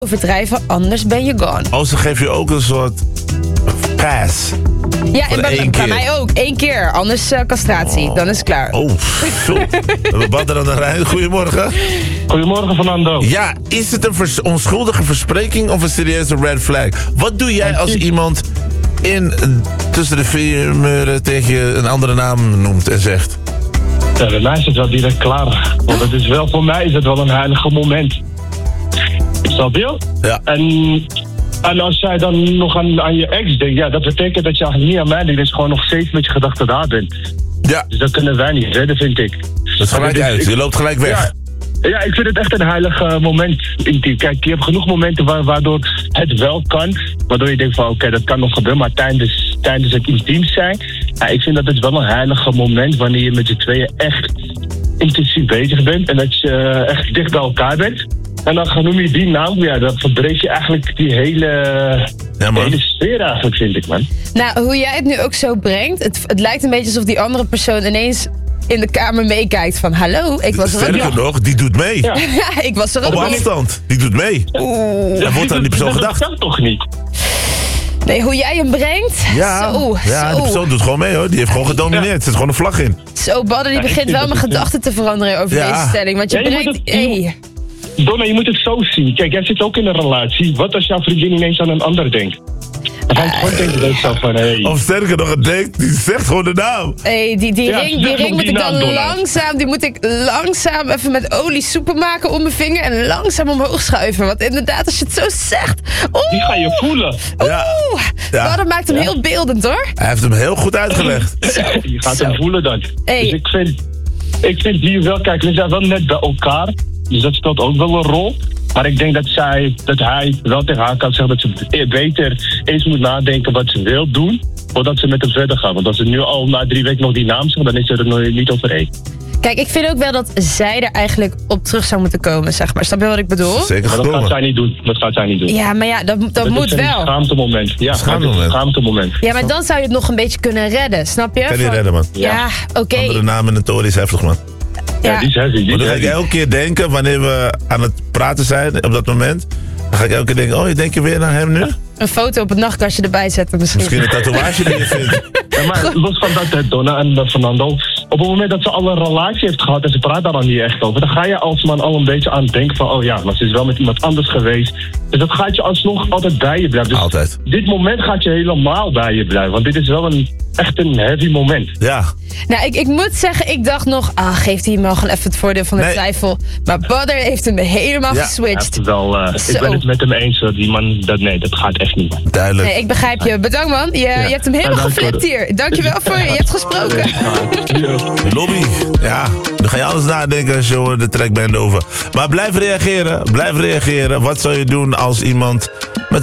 overdrijven, anders ben je gone. Oh, ze geven je ook een soort pass. Ja, en bij mij ook. 1 keer, anders castratie. Dan is het klaar. Oh, zo. We Badr aan de Rijn. Goedemorgen. Goedemorgen, Fernando. Ja, is het een onschuldige verspreking of een serieuze red flag? Wat doe jij als iemand tussen de vier muren tegen je een andere naam noemt en zegt? Ja, bij mij is het wel direct klaar. Want het is wel, voor mij is het wel een heilige moment. Snap je? Ja. En als jij dan nog aan je ex denkt, ja, dat betekent dat je eigenlijk niet aan mij denkt. Dus gewoon nog steeds met je gedachten daar bent. Ja. Dus dat kunnen wij niet redden, vind ik. Dat is gelijk uit. Je loopt gelijk weg. Ja, ik vind het echt een heilig moment intiem. Kijk, je hebt genoeg momenten waardoor het wel kan. Waardoor je denkt van oké, dat kan nog gebeuren. Maar tijdens het intiem zijn. Ja, ik vind dat het wel een heilige moment wanneer je met z'n tweeën echt intensief bezig bent. En dat je echt dicht bij elkaar bent. En dan noem je die naam, ja, dan verbreek je eigenlijk die hele sfeer eigenlijk, vind ik, man. Nou, hoe jij het nu ook zo brengt, het lijkt een beetje alsof die andere persoon ineens in de kamer meekijkt van hallo, ik was er ook. Sterker nog, die doet mee. Ja, ja, ik was er ook. Op afstand, die doet mee. Oeh. Er wordt aan die persoon gedacht. Dat kan toch niet? Nee, hoe jij hem brengt? Ja, die persoon doet gewoon mee hoor. Die heeft gewoon gedomineerd. Er zit gewoon een vlag in. Zo, Badr, die begint wel mijn gedachten te veranderen over deze stelling. Want je brengt... Donna, je moet het zo zien. Kijk, jij zit ook in een relatie. Wat als jouw vriendin ineens aan een ander denkt? Dan ga je gewoon denken dat zo van, hey. Of sterker nog, het denkt, die zegt gewoon de naam. Hey, die ring moet ik dan langzaam even met olie soepel maken om mijn vinger en langzaam omhoog schuiven. Want inderdaad, als je het zo zegt... Die ga je voelen. Ja. Dat maakt hem heel beeldend, hoor. Hij heeft hem heel goed uitgelegd. Je gaat hem voelen dan. Hey. Dus ik vind hier wel, kijk, we zijn wel net bij elkaar. Dus dat speelt ook wel een rol. Maar ik denk dat hij wel tegen haar kan zeggen dat ze beter eens moet nadenken wat ze wil doen, voordat ze met hem verder gaat. Want als ze nu al na 3 weken nog die naam zegt, dan is ze er nog niet over eens. Kijk, ik vind ook wel dat zij er eigenlijk op terug zou moeten komen, zeg maar. Snap je wat ik bedoel? Zeker maar gekomen. dat gaat zij niet doen. Ja, maar ja, dat moet wel. Dat is een schaamtemoment. Ja, schaamtemoment. Ja, maar dan zou je het nog een beetje kunnen redden, snap je? Kan niet redden, man. Ja, oké. Andere naam in de toren is heftig, man. Ja, die is heavy. Maar dan ga ik elke keer denken, wanneer we aan het praten zijn op dat moment, dan ga ik elke keer denken, oh, je denkt je weer naar hem nu? Een foto op het nachtkastje erbij zetten misschien. Misschien een tatoeage die je vindt. Ja, maar los van dat, Donna en Fernando, op het moment dat ze al een relatie heeft gehad en ze praat daar dan niet echt over, dan ga je als man al een beetje aan denken van, oh ja, maar ze is wel met iemand anders geweest. Dus dat gaat je alsnog altijd bij je blijven. Dus altijd. Dit moment gaat je helemaal bij je blijven, want dit is wel echt een heavy moment. Ja. Nou, ik moet zeggen, ik dacht nog, geeft hij hem wel gewoon even het voordeel van de twijfel. Maar Badr heeft hem helemaal geswitcht. Ik ben het met hem eens, die man, dat gaat echt niet. Duidelijk. Nee, ik begrijp je. Bedankt, man. Je hebt hem helemaal geflipt hier. Dankjewel voor je hebt gesproken. Lobby. Ja, dan ga je alles nadenken als je de track bent over. Maar blijf reageren. Wat zou je doen als iemand met